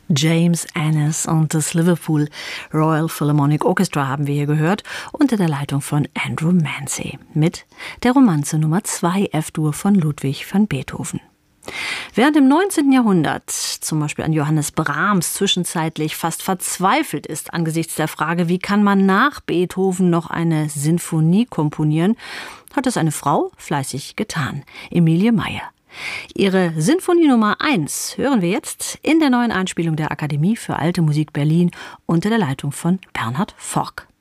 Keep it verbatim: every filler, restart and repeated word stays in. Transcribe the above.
James Annis und das Liverpool Royal Philharmonic Orchestra haben wir hier gehört, unter der Leitung von Andrew Mancy mit der Romanze Nummer zwei F-Dur von Ludwig van Beethoven. Während im neunzehnten Jahrhundert zum Beispiel an Johannes Brahms zwischenzeitlich fast verzweifelt ist angesichts der Frage, wie kann man nach Beethoven noch eine Sinfonie komponieren, hat es eine Frau fleißig getan, Emilie Meyer. Ihre Sinfonie Nummer eins hören wir jetzt in der neuen Einspielung der Akademie für Alte Musik Berlin unter der Leitung von Bernhard Forck.